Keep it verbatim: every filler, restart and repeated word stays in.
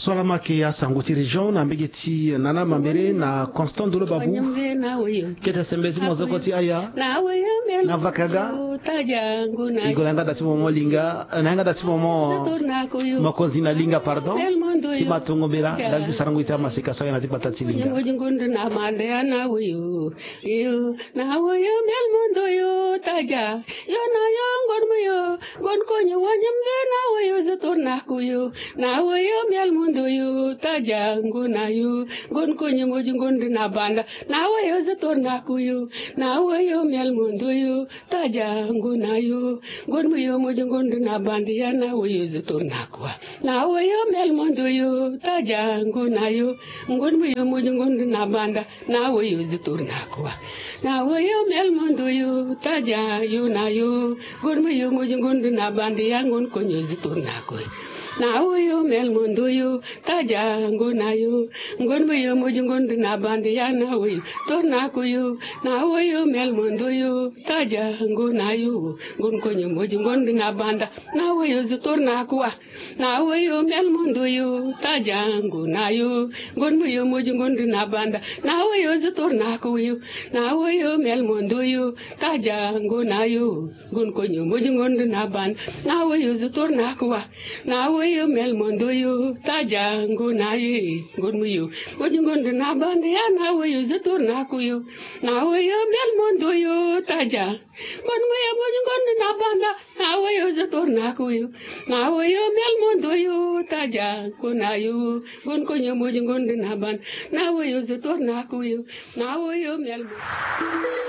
swala make ya Sanguti region na mbegeti nana mambere na Constant Dolo Babu kete sembezi mozokoti aya na vakaga igolanga dati momo linga nanga dati momo makonzi na linga pardon tima tongo bera daldi sarangu ita masika so yana tipatati linga mojingundu na bande ana wuyo yo na wuyo mel mundo yo taja yo na yo ngon yo gon konyo wanyam na wuyo zatorna kuyo na wuyo mel mundo yo taja nguna yo gon konyo mojingundu na banda na wuyo zatorna kuyo na wuyo mel mundo yo taja nguna yo gon yo mojingundu na bandi ana wuyo zatorna kwa na wuyo mel mundo yo taja nguna yo gon yo mojingundu na banda na wuyo zatorna kwa na wuyo mel mundo yo taja yo na yo gon yo mojingundu na bandi yangon konyo zatorna kwa na wuyo mel mundo yo taja nguna yo gon yo mojingundu na bandi yana wuyo torna kuyo na wuyo mel mundo yo taja nguna yo gon konyo mojingundu na banda na wuyo zatorna kwa na wuyo mel mundo yo taja nguna yo gon yo mojingundu na banda na wuyo zatorna kuyo na wuyo mel mundo yo taja nguna yo gon konyo mojingundu na banda na wuyo zatorna kwa na wuyo mel mundo yo taja nguna ye gon yo mojingundu na banda ya na wuyo zatorna kuyo na wuyo mel mundo yo taja gon yo mojingundu na banda na wuyo zatorna kuyo na wuyo mel mundo yo taja nguna yo gon konyo mojingundu na banda na wuyo zatorna kuyo na wuyo mel